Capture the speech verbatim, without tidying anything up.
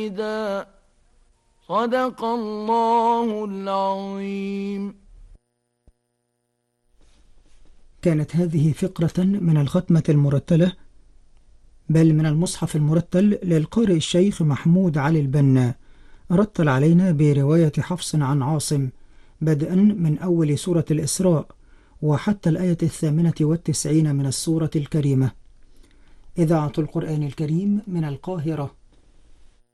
صدق الله العظيم. كانت هذه فقرة من الختمة المرتلة، بل من المصحف المرتل للقارئ الشيخ محمود علي البنا. رتل علينا برواية حفص عن عاصم، بدءا من أول سورة الإسراء وحتى الآية الثامنة والتسعين من السورة الكريمة. إذاعة القرآن الكريم من القاهرة.